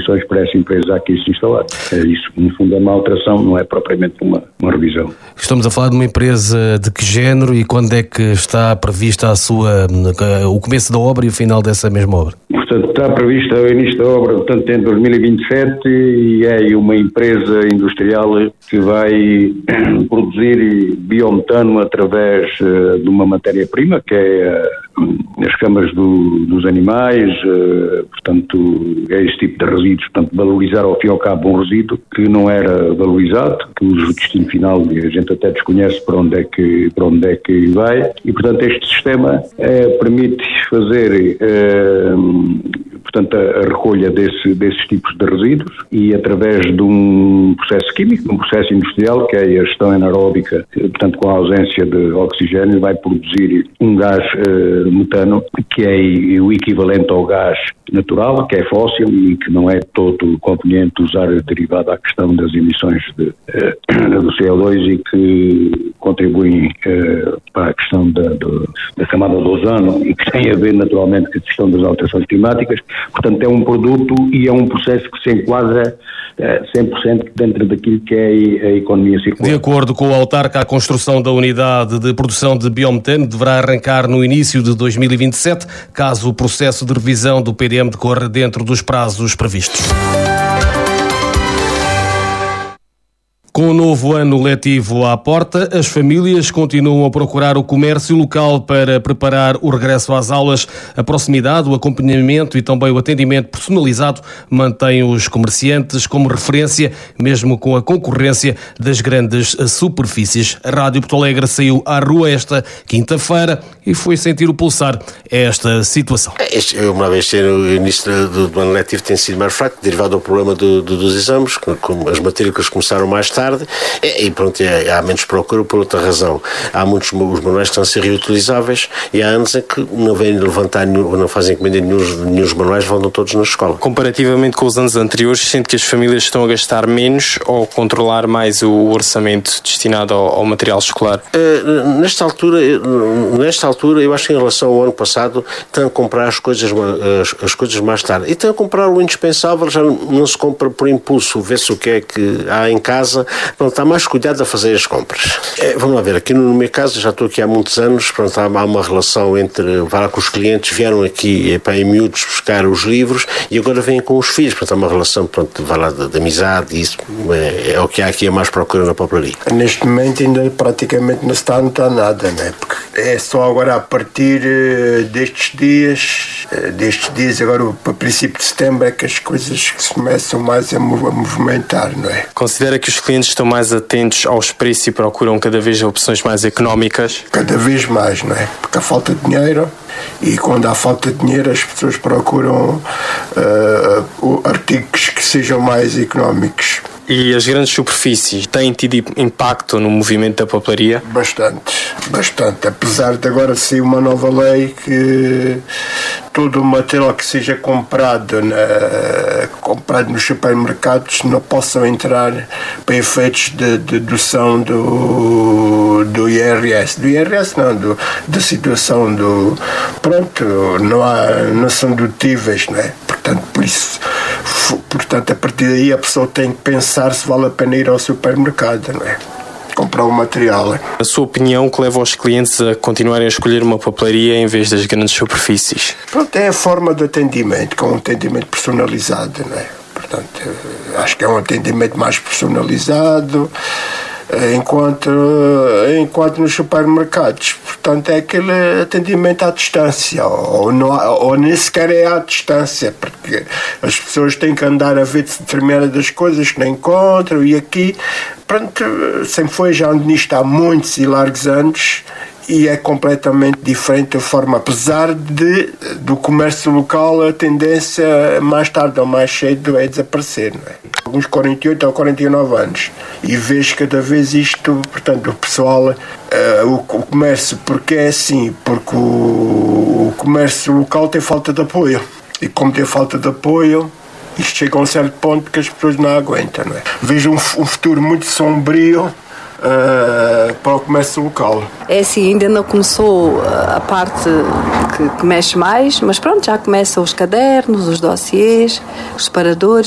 condições para essa empresa aqui se instalar. Isso, no fundo, é uma alteração, não é propriamente uma revisão. Estamos a falar de uma empresa de que género e quando é que está prevista o começo da obra e o final dessa mesma obra? Portanto, está previsto o início da obra, portanto, em 2027 e é uma empresa industrial que vai produzir biometano através de uma matéria-prima, que é as camas dos animais, portanto, é esse tipo de resíduos, portanto, valorizar ao fim e ao cabo um resíduo que não era valorizado, cujo destino final a gente até desconhece para onde é que vai, e, portanto, este sistema permite fazer portanto, a recolha desses tipos de resíduos e através de um processo químico, de um processo industrial, que é a gestão anaeróbica, portanto, com a ausência de oxigênio, vai produzir um gás metano, que é o equivalente ao gás natural, que é fóssil e que não é todo conveniente usar derivado à questão das emissões do CO2 e que contribuem para a questão da camada de ozono e que tem a ver naturalmente com a questão das alterações climáticas. Portanto, é um produto e é um processo que se enquadra 100% dentro daquilo que é a economia circular. De acordo com o autarca, a construção da unidade de produção de biometano deverá arrancar no início de 2027, caso o processo de revisão do PDM decorra dentro dos prazos previstos. Com o novo ano letivo à porta, as famílias continuam a procurar o comércio local para preparar o regresso às aulas. A proximidade, o acompanhamento e também o atendimento personalizado mantém os comerciantes como referência, mesmo com a concorrência das grandes superfícies. A Rádio Porto Alegre saiu à rua esta quinta-feira e foi sentir o pulsar esta situação. Uma vez o início do ano letivo tem sido mais fraco, derivado do problema dos exames, as matrículas começaram mais tarde. E pronto, há menos procura por outra razão. Há muitos os manuais que estão a ser reutilizáveis e há anos em que não vêm levantar, não fazem encomenda nenhum os manuais, vão todos na escola. Comparativamente com os anos anteriores, sente que as famílias estão a gastar menos ou controlar mais o orçamento destinado ao material escolar? Nesta altura, eu acho que em relação ao ano passado, estão a comprar as coisas mais tarde. E estão a comprar o indispensável, já não se compra por impulso, vê-se o que é que há em casa. Pronto, está mais cuidado a fazer as compras. Vamos lá ver, aqui no meu caso, já estou aqui há muitos anos, pronto, há uma relação entre, que os clientes vieram aqui em miúdos buscar os livros e agora vêm com os filhos, portanto há uma relação, pronto, de amizade, e isso é o que há aqui, a mais procura na papelaria. Neste momento ainda praticamente não está nada, né? Porque é só agora a partir destes dias, agora para princípio de setembro é que as coisas se começam mais a movimentar, não é? Considera que os clientes estão mais atentos aos preços e procuram cada vez opções mais económicas? Cada vez mais, não é? Porque há falta de dinheiro e quando há falta de dinheiro as pessoas procuram artigos que sejam mais económicos. E as grandes superfícies têm tido impacto no movimento da papelaria? Bastante. Apesar de agora ser uma nova lei que todo o material que seja comprado nos supermercados não possam entrar para efeitos de dedução do IRS. Do IRS não, da situação do... Pronto, não são dedutíveis, não é? Portanto, a partir daí a pessoa tem que pensar se vale a pena ir ao supermercado, não é? Comprar o material. A sua opinião, que leva os clientes a continuarem a escolher uma papelaria em vez das grandes superfícies? Pronto, é a forma de atendimento, com um atendimento personalizado, não é? Portanto, acho que é um atendimento mais personalizado, enquanto nos supermercados, portanto, é aquele atendimento à distância, ou nem sequer é à distância, porque as pessoas têm que andar a ver determinadas coisas que não encontram, e aqui, pronto, sempre foi já nisto há muitos e largos anos, e é completamente diferente a forma, apesar do comércio local, a tendência mais tarde ou mais cedo é desaparecer, não é? Alguns 48 ou 49 anos, e vejo cada vez isto, portanto, o pessoal, o comércio, porque é assim, porque o comércio local tem falta de apoio, e como tem falta de apoio, isto chega a um certo ponto que as pessoas não aguentam, não é? Vejo um futuro muito sombrio para o comércio local. É assim, ainda não começou a parte que mexe mais, mas pronto, já começam os cadernos, os dossiês, os separadores.